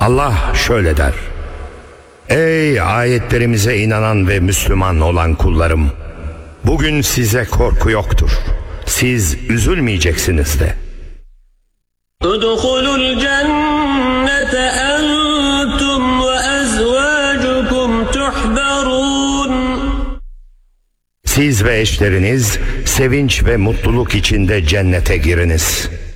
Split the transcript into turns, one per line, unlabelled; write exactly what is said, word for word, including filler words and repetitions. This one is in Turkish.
Allah şöyle der: Ey ayetlerimize inanan ve Müslüman olan kullarım! Bugün size korku yoktur. Siz üzülmeyeceksiniz de.
اُدْخُلُوا الْجَنَّةَ أَنْتُمْ وَأَزْوَاجُكُمْ تُحْبَرُونَ
Siz ve eşleriniz sevinç ve mutluluk içinde cennete giriniz.